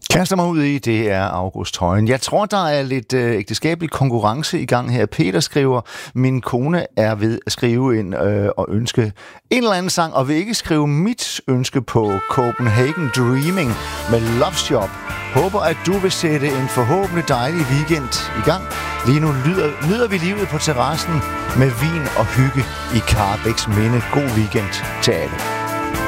Kaster mig ud i, det er August Højen. Jeg tror, der er lidt ægteskabelig konkurrence i gang her. Peter skriver, min kone er ved at skrive ind og ønske en eller anden sang, og vil ikke skrive mit ønske på Copenhagen Dreaming med Love Shop. Håber, at du vil sætte en forhåbentlig dejlig weekend i gang. Lige nu nyder vi livet på terrassen med vin og hygge i Karrebæks Minde. God weekend til alle.